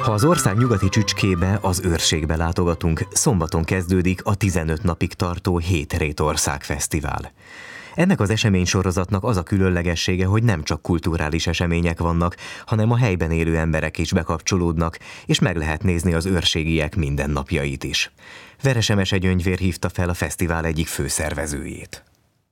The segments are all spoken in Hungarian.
Ha az ország nyugati csücskébe, az Őrségbe látogatunk, szombaton kezdődik a 15 napig tartó Hétrétország Fesztivál. Ennek az eseménysorozatnak az a különlegessége, hogy nem csak kulturális események vannak, hanem a helyben élő emberek is bekapcsolódnak, és meg lehet nézni az őrségiek mindennapjait is. Veres Emese Gyöngyvér hívta fel a fesztivál egyik főszervezőjét.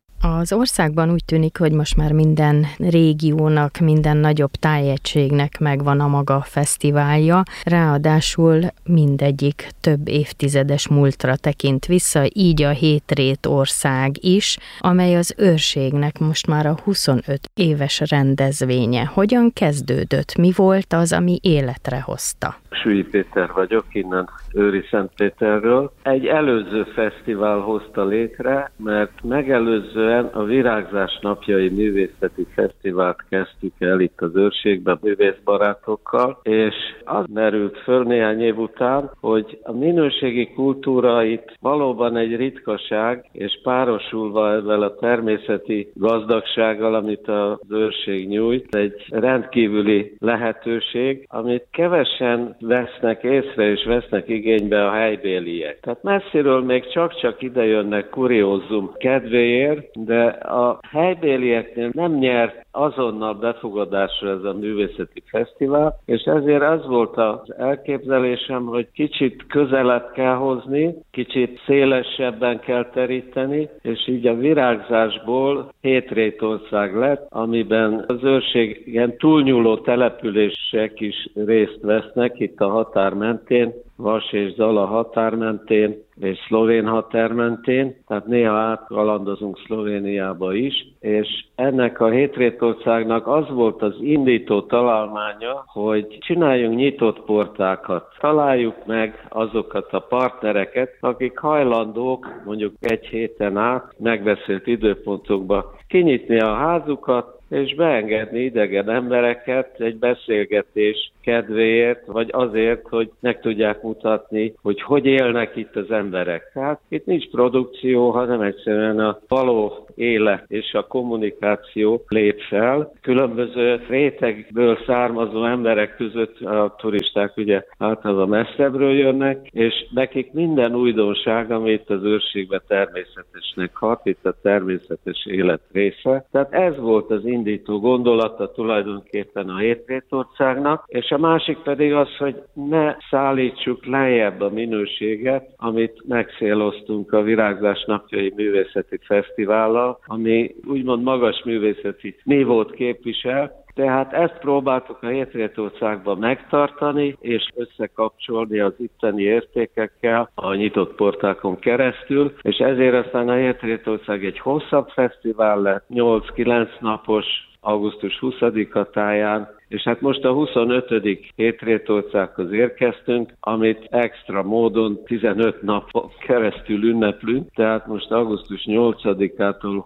Az országban úgy tűnik, hogy most már minden régiónak, minden nagyobb tájegységnek megvan a maga fesztiválja, ráadásul mindegyik több évtizedes múltra tekint vissza, így a Hétrétország is, amely az őrségnek most már a 25 éves rendezvénye. Hogyan kezdődött? Mi volt az, ami életre hozta? Sülly Péter vagyok, innen Őriszentpéterről. Egy előző fesztivál hozta létre, mert megelőzően a Virágzás napjai művészeti fesztivált kezdtük el itt az Őrségben művészbarátokkal, és az merült föl néhány év után, hogy a minőségi kultúra itt valóban egy ritkaság, és párosulva ezzel a természeti gazdagsággal, amit az Őrség nyújt, egy rendkívüli lehetőség, amit kevesen vesznek észre és vesznek igénybe a helybéliek. Tehát messziről még csak-csak idejönnek kuriózum kedvéért, de a helybélieknél nem nyert azonnal befogadásra ez a művészeti fesztivál, és ezért az volt az elképzelésem, hogy kicsit közelebb kell hozni, kicsit szélesebben kell teríteni, és így a virágzásból Hétrétország lett, amiben az őrségen túlnyúló települések is részt vesznek, itt a határ mentén, Vas és Zala határ mentén, és szlovén határ mentén, tehát néha átkalandozunk Szlovéniába is, és ennek a Hétrétországnak az volt az indító találmánya, hogy csináljunk nyitott portákat. Találjuk meg azokat a partnereket, akik hajlandók mondjuk egy héten át megbeszélt időpontokba kinyitni a házukat, és beengedni idegen embereket egy beszélgetés kedvéért, vagy azért, hogy meg tudják mutatni, hogy élnek itt az emberek. Tehát itt nincs produkció, hanem egyszerűen a való élet és a kommunikáció lép fel. Különböző rétegből származó emberek között a turisták ugye általában messzebbről jönnek, és nekik minden újdonság, amit az Őrségben természetesnek hat, itt a természetes élet része. Tehát ez volt az indító gondolata tulajdonképpen a Hétrétországnak, és a másik pedig az, hogy ne szállítsuk lejjebb a minőséget, amit megcéloztunk a Virágzás napjai művészeti fesztivállal, ami úgymond magas művészeti nívót képvisel. Tehát ezt próbáltuk a Hétrétországban megtartani, és összekapcsolni az itteni értékekkel a nyitott portákon keresztül, és ezért aztán a Hétrétország egy hosszabb fesztivál lett, 8-9 napos, augusztus 20-a táján, és hát most a 25. Hétrétországhoz érkeztünk, amit extra módon 15 napon keresztül ünneplünk, tehát most augusztus 8-ától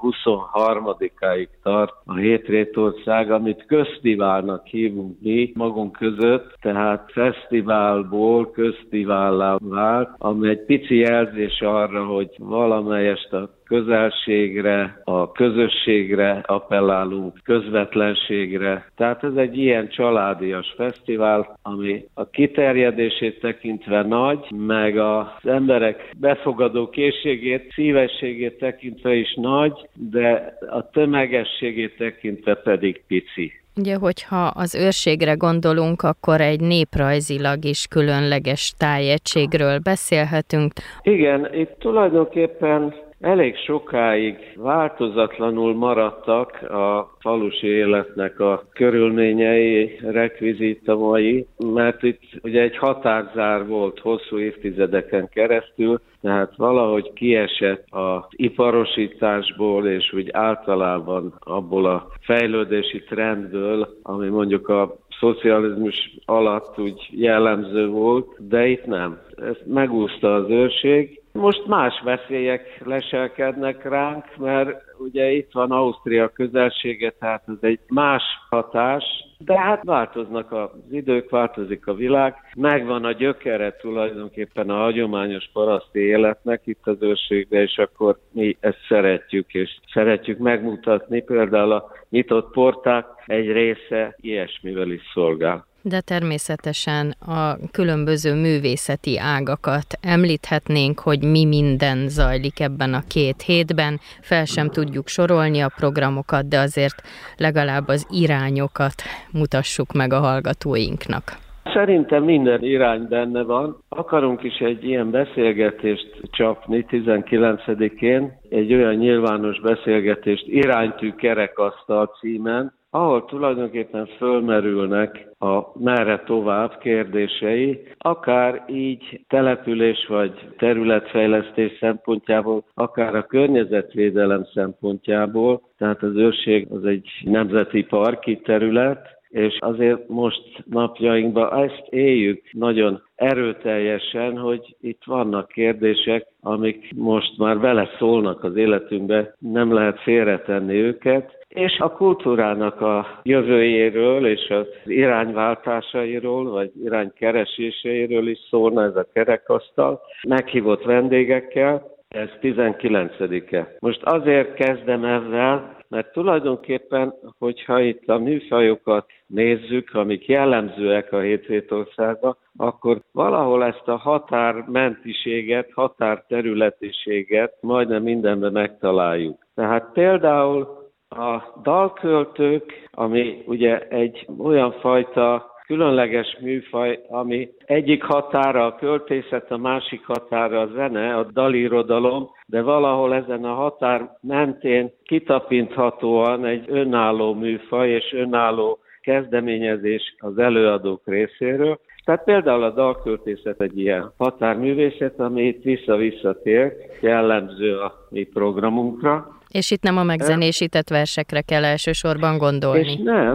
23-áig tart a Hétrétország, amit köztiválnak hívunk mi magunk között, tehát fesztiválból köztivállá vált, ami egy pici jelzés arra, hogy valamelyest a közelségre, a közösségre appellálunk, közvetlenségre. Tehát ez egy ilyen családias fesztivál, ami a kiterjedését tekintve nagy, meg az emberek befogadó készségét, szívességét tekintve is nagy, de a tömegességét tekintve pedig pici. Ugye, hogyha az őrségre gondolunk, akkor egy néprajzilag is különleges tájegységről beszélhetünk. Igen, itt tulajdonképpen elég sokáig változatlanul maradtak a falusi életnek a körülményei, rekvizitamai, mert itt ugye egy határzár volt hosszú évtizedeken keresztül, tehát valahogy kiesett az iparosításból, és úgy általában abból a fejlődési trendből, ami mondjuk a szocializmus alatt úgy jellemző volt, de itt nem. Ezt megúszta az őrség. Most más veszélyek leselkednek ránk, mert ugye itt van Ausztria közelsége, tehát ez egy más hatás, de hát változnak az idők, változik a világ, megvan a gyökere tulajdonképpen a hagyományos paraszti életnek itt az őrségben, és akkor mi ezt szeretjük, és szeretjük megmutatni, például a nyitott porták egy része ilyesmivel is szolgál. De természetesen a különböző művészeti ágakat említhetnénk, hogy mi minden zajlik ebben a 2 hétben. Fel sem tudjuk sorolni a programokat, de azért legalább az irányokat mutassuk meg a hallgatóinknak. Szerintem minden irány benne van. Akarunk is egy ilyen beszélgetést csapni 19-én, egy olyan nyilvános beszélgetést Iránytű kerekasztal címen, ahol tulajdonképpen fölmerülnek a merre tovább kérdései, akár így település vagy területfejlesztés szempontjából, akár a környezetvédelem szempontjából, tehát az őrség az egy nemzeti parki terület, és azért most napjainkban ezt éljük nagyon erőteljesen, hogy itt vannak kérdések, amik most már beleszólnak az életünkbe, nem lehet félretenni őket, és a kultúrának a jövőjéről és az irányváltásairól, vagy iránykereséseiről is szólna ez a kerekasztal, meghívott vendégekkel, ez 19-e. Most azért kezdem ezzel, mert tulajdonképpen, hogyha itt a műfajokat nézzük, amik jellemzőek a Hétvétországban, akkor valahol ezt a határmentiséget, határterületiséget majdnem mindenben megtaláljuk. Tehát például a dalköltők, ami ugye egy olyan fajta különleges műfaj, ami egyik határa a költészet, a másik határa a zene, a dalirodalom, de valahol ezen a határ mentén kitapinthatóan egy önálló műfaj és önálló kezdeményezés az előadók részéről. Tehát például a dalköltészet egy ilyen határművészet, ami itt vissza-visszatér, jellemző a mi programunkra. És itt nem a megzenésített versekre kell elsősorban gondolni. És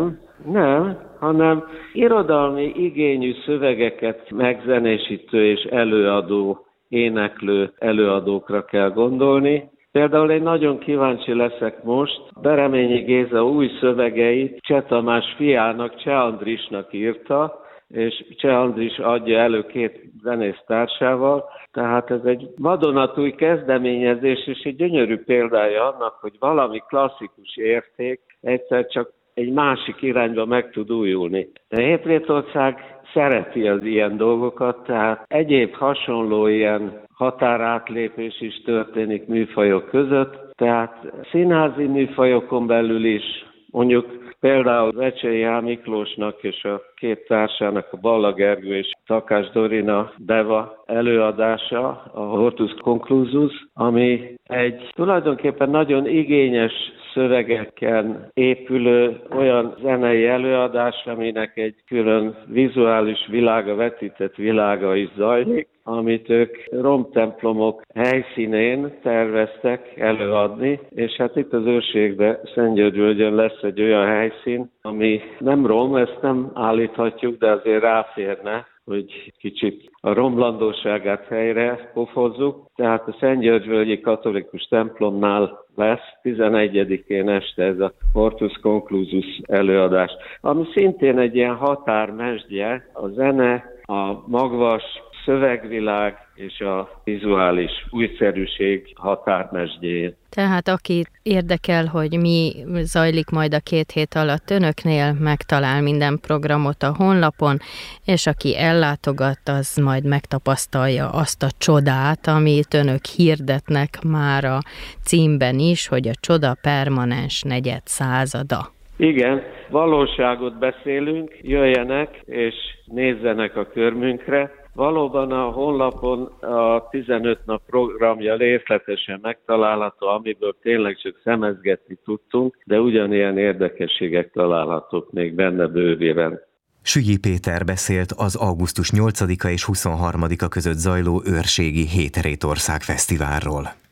nem, hanem irodalmi igényű szövegeket megzenésítő és előadó, éneklő előadókra kell gondolni. Például én nagyon kíváncsi leszek most, Bereményi Géza új szövegeit Cseh Tamás fiának, Cseh Andrisnak írta, és Cseh Andris adja elő 2 zenésztársával, tehát ez egy vadonatúj kezdeményezés, és egy gyönyörű példája annak, hogy valami klasszikus érték egyszer csak egy másik irányba meg tud újulni. De Hétvétország szereti az ilyen dolgokat, tehát egyéb hasonló ilyen határátlépés is történik műfajok között, tehát színházi műfajokon belül is, mondjuk például Vecsei H. Miklósnak és a 2 társának, a Balla Gergő és Takás Dorina Deva előadása, a Hortus Conclusus, ami egy tulajdonképpen nagyon igényes szövegeken épülő olyan zenei előadás, aminek egy külön vizuális világa, vetített világa is zajlik, amit ők romtemplomok helyszínén terveztek előadni, és hát itt az őrségben, Szentgyörgyvölgyön lesz egy olyan helyszín, ami nem rom, ezt nem állíthatjuk, de azért ráférne, hogy kicsit a romlandóságát helyre pofozzuk. Tehát a Szentgyörgyvölgyi katolikus templomnál lesz 11-én este ez a Hortus Conclusus előadás, ami szintén egy ilyen határmesdje, a zene, a magvas szövegvilág és a vizuális újszerűség határmesdjén. Tehát aki érdekel, hogy mi zajlik majd a 2 hét alatt önöknél, megtalál minden programot a honlapon, és aki ellátogat, az majd megtapasztalja azt a csodát, amit önök hirdetnek már a címben is, hogy a csoda permanens negyedszázada. Igen, valóságot beszélünk, jöjjenek és nézzenek a körmünkre. Valóban a honlapon a 15 nap programja részletesen megtalálható, amiből tényleg csak szemezgetni tudtunk, de ugyanilyen érdekességek találhatók még benne bővében. Sügyi Péter beszélt az augusztus 8-a és 23-a között zajló őrségi Hétrétország Fesztiválról.